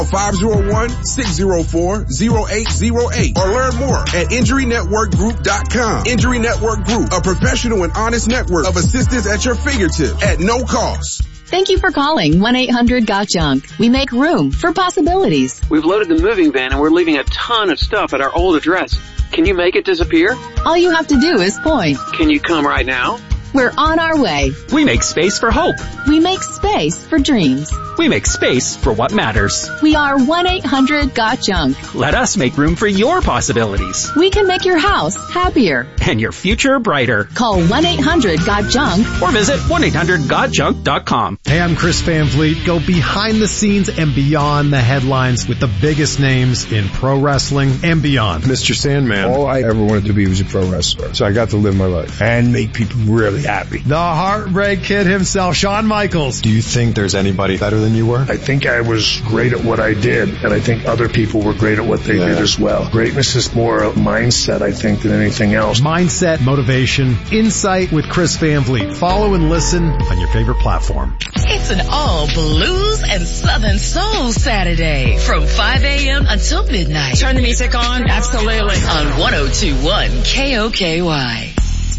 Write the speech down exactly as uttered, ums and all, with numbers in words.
five oh one, six oh four, oh eight oh eight or learn more at injury network group dot com. Injury Network Group, a professional and honest network of assistance at your fingertips at no cost. Thank you for calling one eight hundred got junk. We make room for possibilities. We've loaded the moving van and we're leaving a ton of stuff at our old address. Can you make it disappear? All you have to do is point. Can you come right now? We're on our way. We make space for hope. We make space for dreams. We make space for what matters. We are one eight hundred got junk. Let us make room for your possibilities. We can make your house happier. And your future brighter. Call one eight hundred got junk. Or visit one eight hundred got junk dot com. Hey, I'm Chris Van Vliet. Go behind the scenes and beyond the headlines with the biggest names in pro wrestling and beyond. Mister Sandman, all I ever wanted to be was a pro wrestler. So I got to live my life and make people really happy. The Heartbreak Kid himself, Shawn Michaels. Do you think there's anybody better than you were? I think I was great at what I did, and I think other people were great at what they yeah. did as well. Greatness is more a mindset, I think, than anything else. Mindset, motivation, insight with Chris Van Vliet. Follow and listen on your favorite platform. It's an all blues and southern soul Saturday from five a.m. until midnight. Turn the music on. Absolutely. On one oh two point one K O K Y.